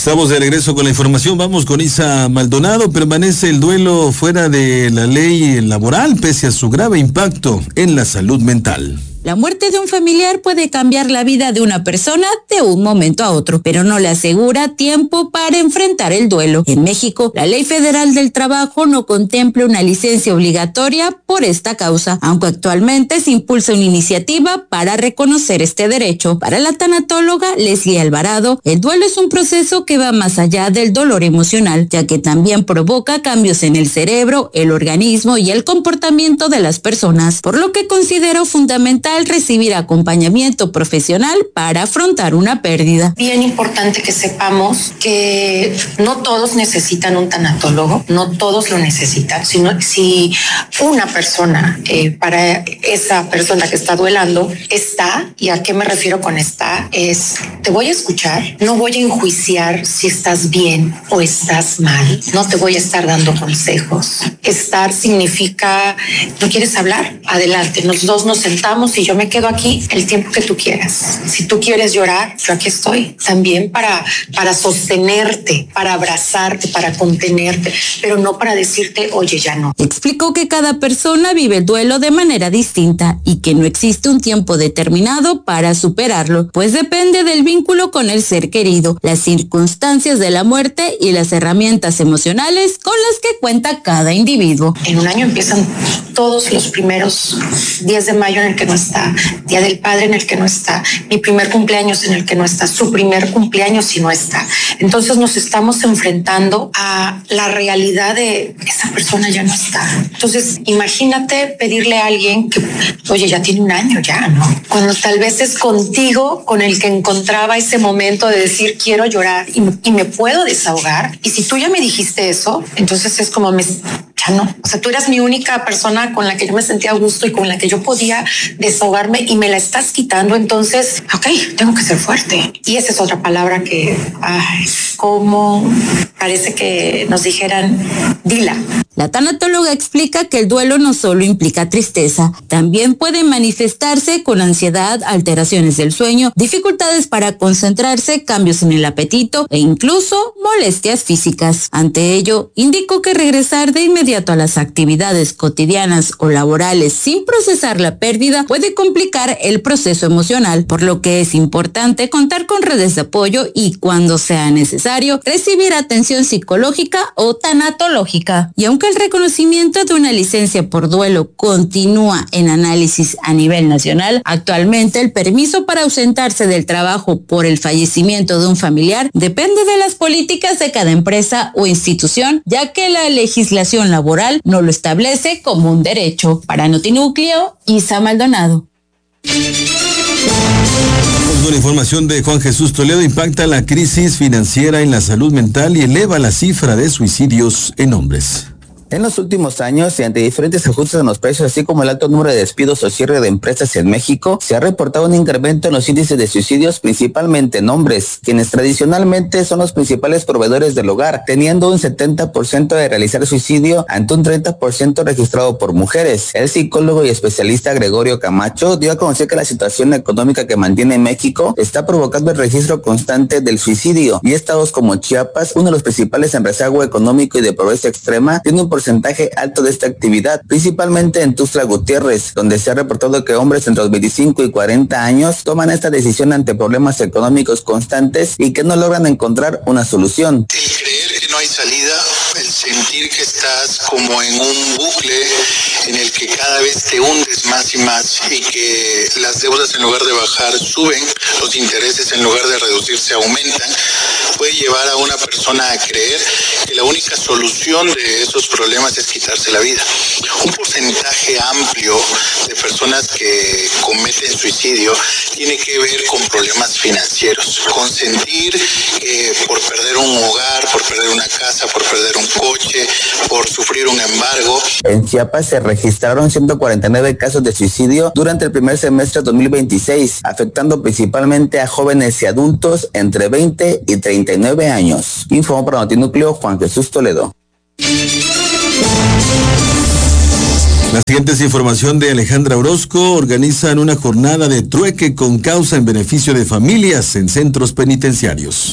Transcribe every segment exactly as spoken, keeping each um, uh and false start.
Estamos de regreso con la información. Vamos con Isa Maldonado. Permanece el duelo fuera de la ley laboral pese a su grave impacto en la salud mental. La muerte de un familiar puede cambiar la vida de una persona de un momento a otro, pero no le asegura tiempo para enfrentar el duelo. En México, la Ley Federal del Trabajo no contempla una licencia obligatoria por esta causa, aunque actualmente se impulsa una iniciativa para reconocer este derecho. Para la tanatóloga Leslie Alvarado, el duelo es un proceso que va más allá del dolor emocional, ya que también provoca cambios en el cerebro, el organismo y el comportamiento de las personas, por lo que considero fundamental recibir acompañamiento profesional para afrontar una pérdida. Bien importante que sepamos que no todos necesitan un tanatólogo, no todos lo necesitan, sino si una persona, eh, para esa persona que está duelando, está, y a qué me refiero con está, es te voy a escuchar, no voy a enjuiciar si estás bien o estás mal, no te voy a estar dando consejos. Estar significa, ¿no quieres hablar? Adelante, los dos nos sentamos y yo me quedo aquí el tiempo que tú quieras. Si tú quieres llorar, yo aquí estoy también para, para sostenerte, para abrazarte, para contenerte, pero no para decirte, oye, ya no. Explicó que cada persona vive el duelo de manera distinta y que no existe un tiempo determinado para superarlo, pues depende del vínculo con el ser querido, las circunstancias de la muerte y las herramientas emocionales con las que cuenta cada individuo. En un año empiezan todos los primeros días de mayo en el que no está, Día del Padre en el que no está, mi primer cumpleaños en el que no está, su primer cumpleaños si no está. Entonces nos estamos enfrentando a la realidad de esa persona ya no está. Entonces imagínate pedirle a alguien que, oye, ya tiene un año ya, ¿no? Cuando tal vez es contigo con el que encontraba ese momento de decir quiero llorar y, y me puedo desahogar. Y si tú ya me dijiste eso, entonces es como me... ya no. O sea, tú eras mi única persona con la que yo me sentía a gusto y con la que yo podía desahogarme y me la estás quitando. Entonces, ok, tengo que ser fuerte. Y esa es otra palabra que, ay, como parece que nos dijeran, dila. La tanatóloga explica que el duelo no solo implica tristeza, también puede manifestarse con ansiedad, alteraciones del sueño, dificultades para concentrarse, cambios en el apetito e incluso molestias físicas. Ante ello, indicó que regresar de inmediato a las actividades cotidianas o laborales sin procesar la pérdida puede complicar el proceso emocional, por lo que es importante contar con redes de apoyo y, cuando sea necesario, recibir atención psicológica o tanatológica. Y aunque el reconocimiento de una licencia por duelo continúa en análisis a nivel nacional, actualmente el permiso para ausentarse del trabajo por el fallecimiento de un familiar depende de las políticas de cada empresa o institución, ya que la legislación laboral no lo establece como un derecho. Para Notinúcleo, Isa Maldonado. Con la información de Juan Jesús Toledo, impacta la crisis financiera en la salud mental y eleva la cifra de suicidios en hombres. En los últimos años, y ante diferentes ajustes en los precios, así como el alto número de despidos o cierre de empresas en México, se ha reportado un incremento en los índices de suicidios, principalmente en hombres, quienes tradicionalmente son los principales proveedores del hogar, teniendo un setenta por ciento de realizar suicidio ante un treinta por ciento registrado por mujeres. El psicólogo y especialista Gregorio Camacho dio a conocer que la situación económica que mantiene México está provocando el registro constante del suicidio, y estados como Chiapas, uno de los principales en rezago económico y de pobreza extrema, tiene un porcentaje alto de esta actividad, principalmente en Tuxtla Gutiérrez, donde se ha reportado que hombres entre los veinticinco y cuarenta años toman esta decisión ante problemas económicos constantes y que no logran encontrar una solución. El creer que no hay salida, el sentir que estás como en un bucle en el que cada vez te hundes más y más y que las deudas en lugar de bajar suben, los intereses en lugar de reducirse aumentan, puede llevar a una persona a creer que la única solución de esos problemas es quitarse la vida. Un porcentaje amplio de personas que cometen suicidio tiene que ver con problemas financieros, con sentir que por perder un hogar, por perder una casa, por perder un coche, por sufrir un embargo. En Chiapas se registraron ciento cuarenta y nueve casos de suicidio durante el primer semestre de dos mil veintiséis, afectando principalmente a jóvenes y adultos entre veinte y treinta y nueve años. Informó para Notinúcleo Juan Jesús Toledo. La siguiente es información de Alejandra Orozco. Organizan una jornada de trueque con causa en beneficio de familias en centros penitenciarios.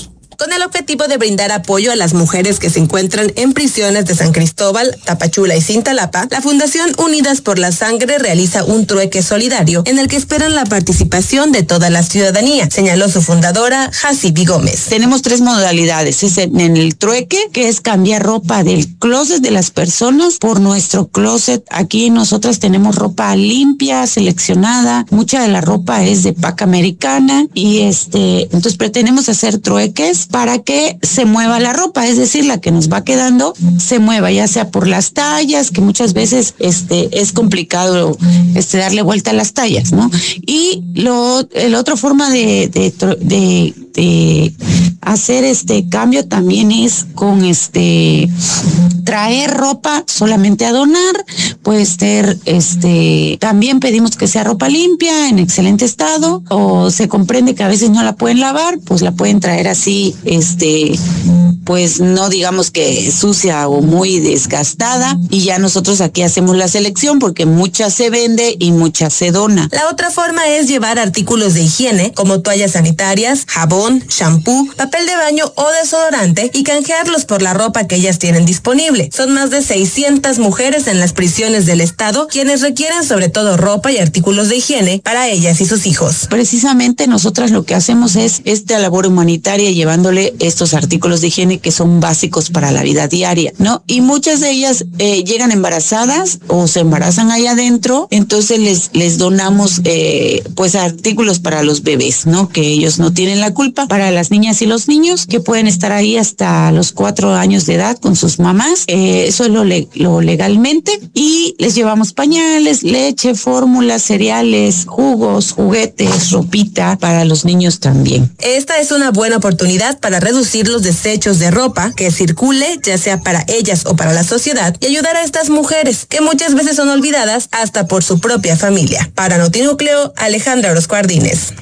con el objetivo de brindar apoyo a las mujeres que se encuentran en prisiones de San Cristóbal, Tapachula y Cintalapa, la Fundación Unidas por la Sangre realiza un trueque solidario en el que esperan la participación de toda la ciudadanía, señaló su fundadora, Jacibi Gómez. Tenemos tres modalidades, es en, en el trueque, que es cambiar ropa del closet de las personas por nuestro closet. Aquí nosotras tenemos ropa limpia, seleccionada, mucha de la ropa es de paca americana y este, entonces pretendemos hacer trueques para que se mueva la ropa, es decir, la que nos va quedando se mueva, ya sea por las tallas, que muchas veces este es complicado este darle vuelta a las tallas, ¿no? Y lo, la otra forma de, de, de, de hacer este cambio también es con este traer ropa solamente a donar, puede ser este, también pedimos que sea ropa limpia, en excelente estado, o se comprende que a veces no la pueden lavar, pues la pueden traer así, este, pues no digamos que sucia o muy desgastada, y ya nosotros aquí hacemos la selección porque mucha se vende y mucha se dona. La otra forma es llevar artículos de higiene como toallas sanitarias, jabón, shampoo, papel de baño o desodorante y canjearlos por la ropa que ellas tienen disponible. Son más de seiscientas mujeres en las prisiones del estado quienes requieren sobre todo ropa y artículos de higiene para ellas y sus hijos. Precisamente nosotras lo que hacemos es esta labor humanitaria llevándole estos artículos de higiene que son básicos para la vida diaria, ¿no? Y muchas de ellas eh, llegan embarazadas o se embarazan ahí adentro, entonces les les donamos eh, pues artículos para los bebés, ¿no? Que ellos no tienen la culpa, para las niñas y los niños que pueden estar ahí hasta los cuatro años de edad con sus mamás, eh, eso es lo, le, lo legalmente, y les llevamos pañales, leche, fórmulas, cereales, jugos, juguetes, ropita para los niños también. Esta es una buena oportunidad para reducir los desechos de ropa que circule, ya sea para ellas o para la sociedad, y ayudar a estas mujeres que muchas veces son olvidadas hasta por su propia familia. Para Notinúcleo, Alejandra Orozco Ardínez.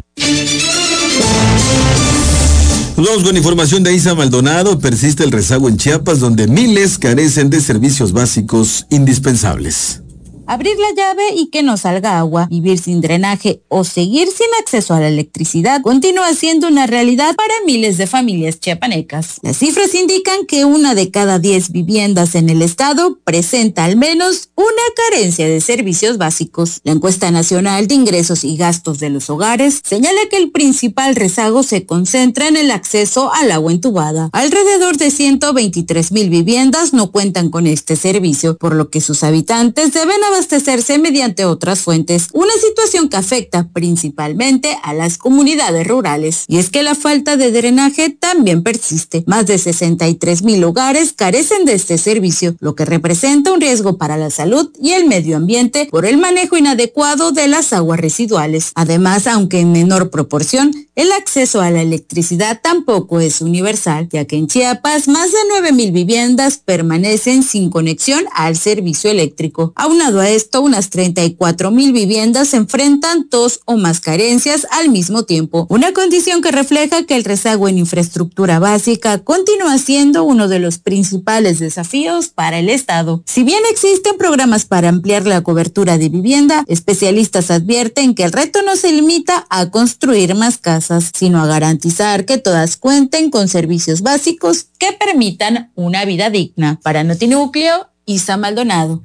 Vamos con información de Isa Maldonado. Persiste el rezago en Chiapas, donde miles carecen de servicios básicos indispensables. Abrir la llave y que no salga agua, vivir sin drenaje o seguir sin acceso a la electricidad continúa siendo una realidad para miles de familias chiapanecas. Las cifras indican que una de cada diez viviendas en el estado presenta al menos una carencia de servicios básicos. La encuesta nacional de ingresos y gastos de los hogares señala que el principal rezago se concentra en el acceso al agua entubada. Alrededor de ciento veintitrés mil viviendas no cuentan con este servicio, por lo que sus habitantes deben abastecerse abastecerse mediante otras fuentes, una situación que afecta principalmente a las comunidades rurales. Y es que la falta de drenaje también persiste. Más de sesenta y tres mil hogares carecen de este servicio, lo que representa un riesgo para la salud y el medio ambiente por el manejo inadecuado de las aguas residuales. Además, aunque en menor proporción, el acceso a la electricidad tampoco es universal, ya que en Chiapas más de nueve mil viviendas permanecen sin conexión al servicio eléctrico. Aunado a esto, unas treinta y cuatro mil viviendas enfrentan dos o más carencias al mismo tiempo, una condición que refleja que el rezago en infraestructura básica continúa siendo uno de los principales desafíos para el Estado. Si bien existen programas para ampliar la cobertura de vivienda, especialistas advierten que el reto no se limita a construir más casas, sino a garantizar que todas cuenten con servicios básicos que permitan una vida digna. Para Notinúcleo, Isa Maldonado.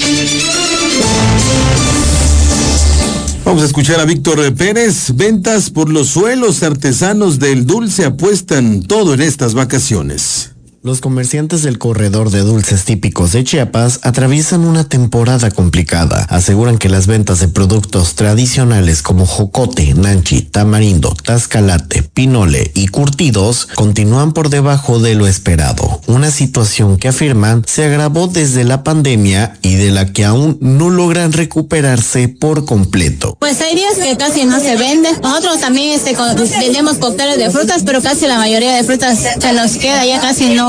Vamos a escuchar a Víctor Pérez. Ventas por los suelos artesanos del dulce apuestan todo en estas vacaciones. Los comerciantes del corredor de dulces típicos de Chiapas atraviesan una temporada complicada. Aseguran que las ventas de productos tradicionales como jocote, nanchi, tamarindo, tascalate, pinole y curtidos continúan por debajo de lo esperado. Una situación que afirman se agravó desde la pandemia y de la que aún no logran recuperarse por completo. Pues hay días que casi no se vende. Nosotros también este, vendemos cócteles de frutas, pero casi la mayoría de frutas se nos queda, ya casi no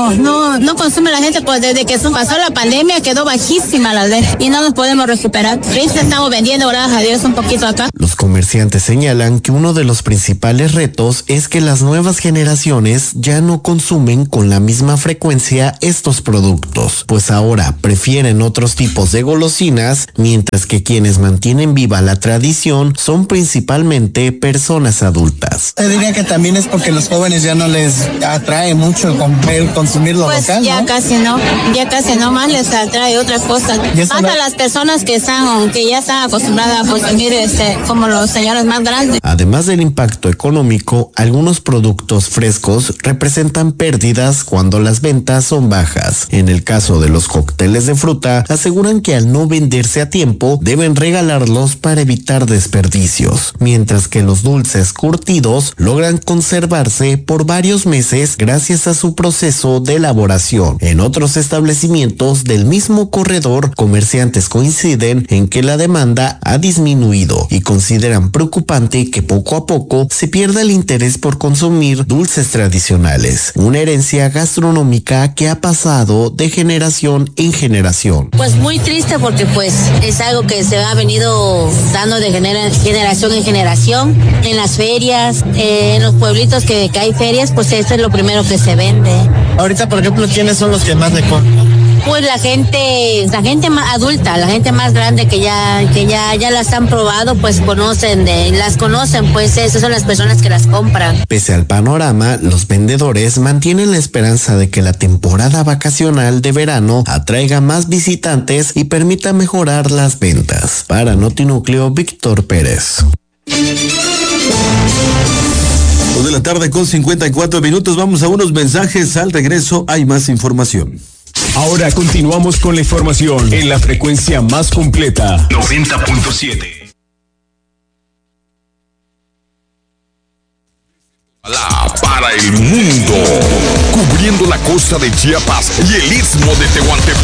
no, no, no consume la gente, pues desde que pasó la pandemia quedó bajísima la ley y no nos podemos recuperar. Ahorita estamos vendiendo, gracias a Dios, un poquito acá. Los comerciantes señalan que uno de los principales retos es que las nuevas generaciones ya no consumen con la misma frecuencia estos productos, pues ahora prefieren otros tipos de golosinas, mientras que quienes mantienen viva la tradición son principalmente personas adultas. Yo diría que también es porque los jóvenes ya no les atrae mucho comer, consumir lo pues local, ya ¿no? casi no, ya casi no más les atrae otra cosa. Más a las personas que están, que ya están acostumbradas a consumir este, como los señores más grandes. Además del impacto económico, algunos productos frescos representan pérdidas cuando las ventas son bajas. En el caso de los cócteles de fruta, aseguran que al no venderse a tiempo, deben regalarlos para evitar desperdicios, mientras que los dulces curtidos logran conservarse por varios meses gracias a su proceso de elaboración. En otros establecimientos del mismo corredor, comerciantes coinciden en que la demanda ha disminuido y consideran preocupante que poco a poco se pierda el interés por consumir dulces tradicionales, una herencia gastronómica que ha pasado de generación en generación. Pues muy triste porque pues es algo que se ha venido dando de genera- generación en generación, en las ferias, eh, en los pueblitos que, que hay ferias, pues esto es lo primero que se vende. Ahorita, por ejemplo, ¿quiénes son los que más le compran? Pues la gente, la gente más adulta, la gente más grande que ya, que ya, ya las han probado, pues conocen, de, las conocen, pues esas son las personas que las compran. Pese al panorama, los vendedores mantienen la esperanza de que la temporada vacacional de verano atraiga más visitantes y permita mejorar las ventas. Para Notinúcleo, Víctor Pérez. Dos de la tarde con cincuenta y cuatro minutos, vamos a unos mensajes, al regreso hay más información. Ahora continuamos con la información en la frecuencia más completa. noventa punto siete. Para el mundo, cubriendo la costa de Chiapas y el istmo de Tehuantepec.